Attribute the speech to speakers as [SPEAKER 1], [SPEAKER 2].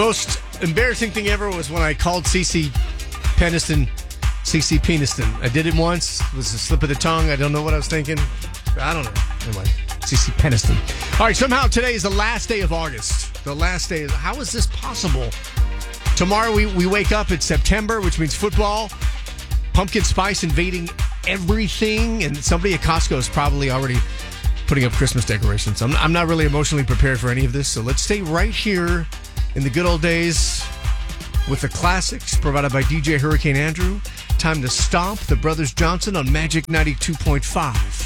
[SPEAKER 1] Most embarrassing thing ever was when I called CeCe Peniston I did it once. It was a slip of the tongue. I don't know what I was thinking. I don't know. Anyway, CeCe Peniston. All right, somehow today is the last day of August. The last day. How is this possible? Tomorrow we wake up, it's September, which means football. Pumpkin spice invading everything. And somebody at Costco is probably already putting up Christmas decorations. I'm not really emotionally prepared for any of this. So let's stay right here in the good old days with the classics provided by DJ Hurricane Andrew. Time to stomp the Brothers Johnson on Magic 92.5.